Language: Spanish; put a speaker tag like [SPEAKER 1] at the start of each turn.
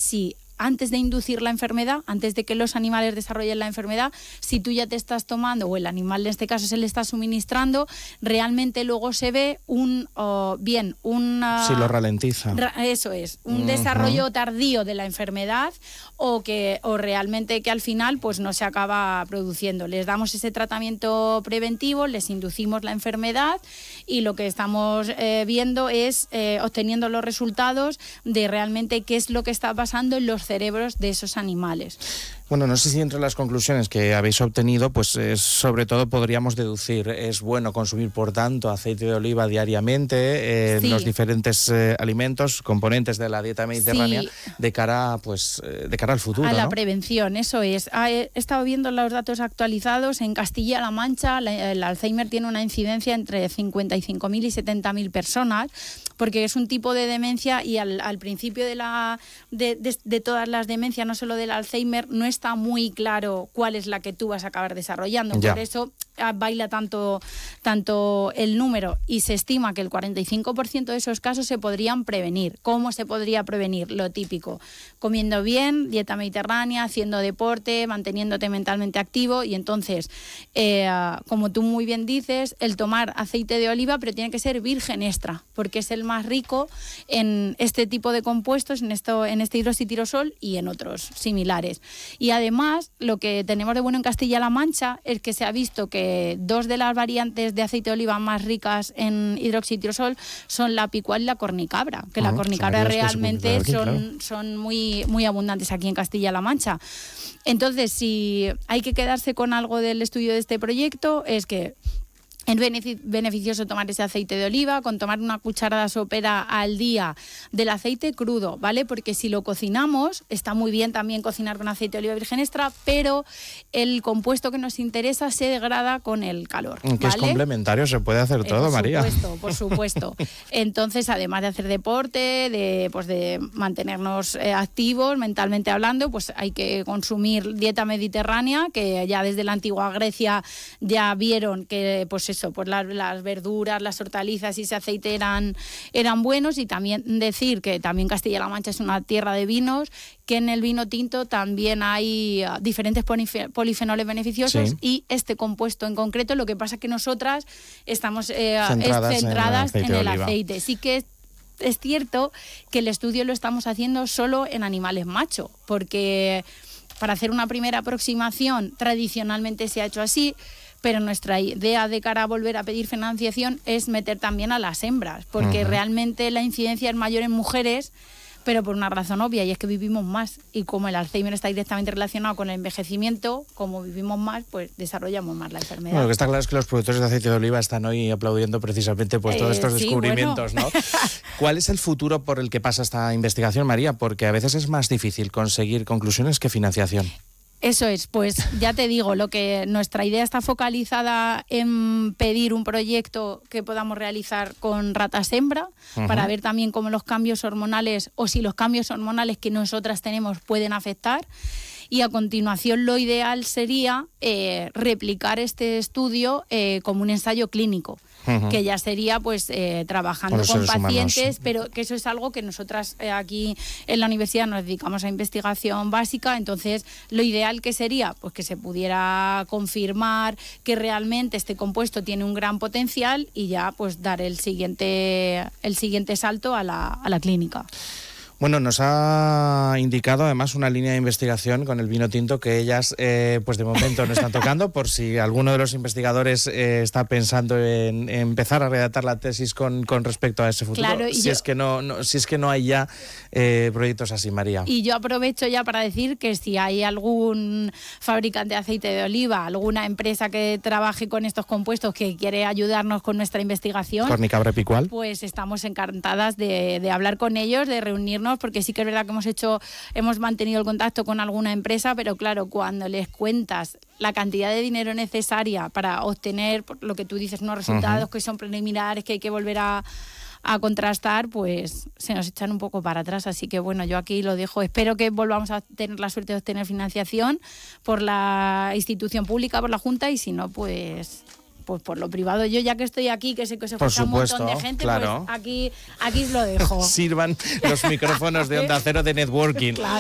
[SPEAKER 1] si antes de inducir la enfermedad, antes de que los animales desarrollen la enfermedad, si tú ya te estás tomando, o el animal en este caso se le está suministrando, realmente luego se ve sí,
[SPEAKER 2] lo ralentiza.
[SPEAKER 1] Eso es, un desarrollo tardío de la enfermedad o realmente que al final pues no se acaba produciendo. Les damos ese tratamiento preventivo, les inducimos la enfermedad y lo que estamos viendo es obteniendo los resultados de realmente qué es lo que está pasando en los cerebros de esos animales.
[SPEAKER 2] Bueno, no sé si entre las conclusiones que habéis obtenido, pues sobre todo podríamos deducir, es bueno consumir, por tanto, aceite de oliva diariamente en los diferentes alimentos, componentes de la dieta mediterránea, de cara al futuro.
[SPEAKER 1] A la prevención, eso es. He estado viendo los datos actualizados. En Castilla-La Mancha el Alzheimer tiene una incidencia entre 55.000 y 70.000 personas, porque es un tipo de demencia y al principio de todas las demencias, no solo del Alzheimer, no está muy claro cuál es la que tú vas a acabar desarrollando. Por eso baila tanto el número, y se estima que el 45% de esos casos se podrían prevenir. ¿Cómo se podría prevenir? Lo típico: comiendo bien, dieta mediterránea, haciendo deporte, manteniéndote mentalmente activo. Y entonces, como tú muy bien dices, el tomar aceite de oliva, pero tiene que ser virgen extra, porque es el más rico en este tipo de compuestos, en este hidroxitirosol y en otros similares. Y además, lo que tenemos de bueno en Castilla-La Mancha es que se ha visto que dos de las variantes de aceite de oliva más ricas en hidroxitirosol son la picual y la cornicabra, que la cornicabra realmente son muy, muy abundantes aquí en Castilla-La Mancha. Entonces, si hay que quedarse con algo del estudio de este proyecto, es que es beneficioso tomar ese aceite de oliva, con tomar una cucharada sopera al día del aceite crudo, ¿vale? Porque si lo cocinamos, está muy bien también cocinar con aceite de oliva virgen extra, pero el compuesto que nos interesa se degrada con el calor, ¿vale?
[SPEAKER 2] Que es complementario, se puede hacer todo, María.
[SPEAKER 1] Por supuesto. Entonces, además de hacer deporte, de mantenernos activos, mentalmente hablando, pues hay que consumir dieta mediterránea, que ya desde la antigua Grecia ya vieron que las verduras, las hortalizas y ese aceite eran buenos. Y también decir que también Castilla-La Mancha es una tierra de vinos, que en el vino tinto también hay diferentes polifenoles beneficiosos, y este compuesto en concreto. Lo que pasa es que nosotras estamos centradas en el aceite. Sí que es cierto que el estudio lo estamos haciendo solo en animales macho, porque para hacer una primera aproximación tradicionalmente se ha hecho así, pero nuestra idea de cara a volver a pedir financiación es meter también a las hembras, porque realmente la incidencia es mayor en mujeres, pero por una razón obvia, y es que vivimos más, y como el Alzheimer está directamente relacionado con el envejecimiento, como vivimos más, pues desarrollamos más la enfermedad.
[SPEAKER 2] Bueno, lo que está claro es que los productores de aceite de oliva están hoy aplaudiendo precisamente todos estos descubrimientos, ¿no? ¿Cuál es el futuro por el que pasa esta investigación, María? Porque a veces es más difícil conseguir conclusiones que financiación.
[SPEAKER 1] Eso es, pues ya te digo, nuestra idea está focalizada en pedir un proyecto que podamos realizar con ratas hembra, para ver también cómo los cambios hormonales, o si los cambios hormonales que nosotras tenemos pueden afectar. Y a continuación lo ideal sería replicar este estudio como un ensayo clínico, que ya sería pues trabajando con pacientes humanos. Pero que eso es algo que nosotras aquí en la universidad nos dedicamos a investigación básica. Entonces lo ideal que sería pues que se pudiera confirmar que realmente este compuesto tiene un gran potencial, y ya pues dar el siguiente salto a la clínica.
[SPEAKER 2] Bueno, nos ha indicado además una línea de investigación con el vino tinto que ellas pues de momento no están tocando, por si alguno de los investigadores está pensando en empezar a redactar la tesis con respecto a ese futuro. Claro, si es que no hay ya proyectos así, María.
[SPEAKER 1] Y yo aprovecho ya para decir que si hay algún fabricante de aceite de oliva, alguna empresa que trabaje con estos compuestos que quiere ayudarnos con nuestra investigación,
[SPEAKER 2] Cornicabra picual,
[SPEAKER 1] pues estamos encantadas de hablar con ellos, de reunirnos, porque sí que es verdad que hemos mantenido el contacto con alguna empresa, pero claro, cuando les cuentas la cantidad de dinero necesaria para obtener lo que tú dices, unos resultados que son preliminares, que hay que volver a contrastar, pues se nos echan un poco para atrás. Así que bueno, yo aquí lo dejo. Espero que volvamos a tener la suerte de obtener financiación por la institución pública, por la Junta, y si no, pues por lo privado. Yo, ya que estoy aquí, que sé que se escucha un montón de gente, claro, pues aquí lo dejo.
[SPEAKER 2] Sirvan los micrófonos de Onda Cero de networking. Claro.